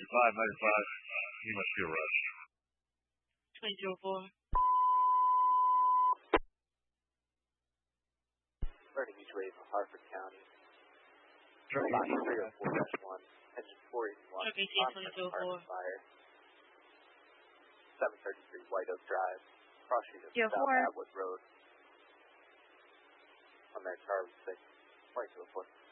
He must be a rush. 2004. Learning each way from Harford County. Truck Box 304-1, engine 481, Truck 18 on fire. 733 White Oak Drive, cross street of Yeah, South Atwood Road. On that Charlie 6, 2204.